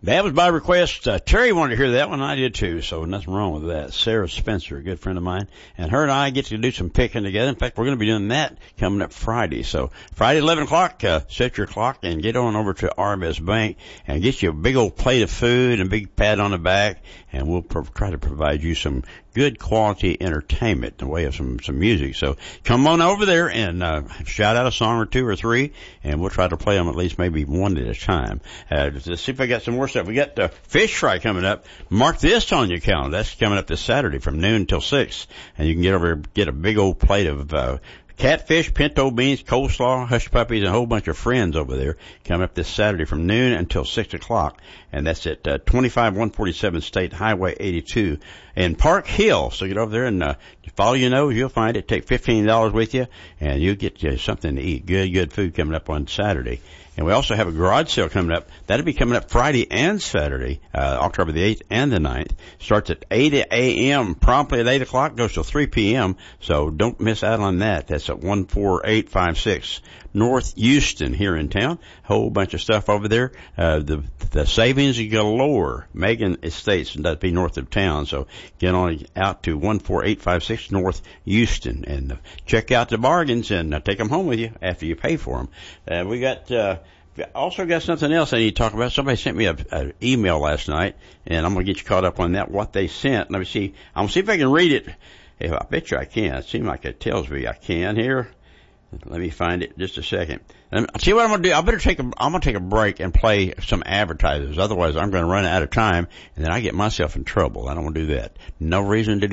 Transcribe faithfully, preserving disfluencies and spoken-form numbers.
That was by request. Uh, Terry wanted to hear that one. I did too, so nothing wrong with that. Sarah Spencer, a good friend of mine, and her and I get to do some picking together. In fact, we're going to be doing that coming up Friday. So Friday, eleven o'clock, uh, set your clock and get on over to R M S Bank and get you a big old plate of food and a big pat on the back, and we'll pro- try to provide you some good quality entertainment in the way of some, some music. So come on over there and, uh, shout out a song or two or three, and we'll try to play them at least maybe one at a time. Uh, let's see if I got some more stuff. We got the fish fry coming up. Mark this on your calendar. That's coming up this Saturday from noon till six, and you can get over, get a big old plate of, uh, catfish, pinto beans, coleslaw, hush puppies, and a whole bunch of friends over there coming up this Saturday from noon until six o'clock. And that's at uh, twenty-five one forty-seven State Highway eighty-two in Park Hill. So get over there and uh, follow your nose. You'll find it. Take fifteen dollars with you, and you'll get you something to eat. Good, good food coming up on Saturday. And we also have a garage sale coming up. That'll be coming up Friday and Saturday, uh, October the eighth and the ninth. Starts at eight a.m. promptly at eight o'clock, goes till three p.m. So don't miss out on that. That's at one four eight five six North Houston here in town. Whole bunch of stuff over there. Uh, the, the savings galore. Megan Estates, and that'd be north of town. So get on out to one four eight five six North Houston and uh, check out the bargains and uh, take them home with you after you pay for them. Uh, we got, uh, also got something else I need to talk about. Somebody sent me an email last night, and I'm going to get you caught up on that, what they sent. Let me see. I'm going to see if I can read it. If I bet you I can. It seems like it tells me I can here. Let me find it just a second. And see what I'm going to do. I better take a, I'm going to take a break and play some advertisers. Otherwise, I'm going to run out of time, and then I get myself in trouble. I don't want to do that. No reason to do